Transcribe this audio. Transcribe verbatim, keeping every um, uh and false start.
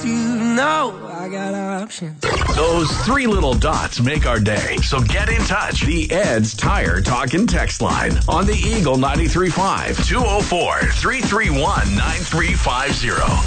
you know I got options. Those three little dots make our day. So get in touch. The Ed's Tire Talk and Text line on the Eagle ninety-three point five, two oh four, three three one, nine three five zero.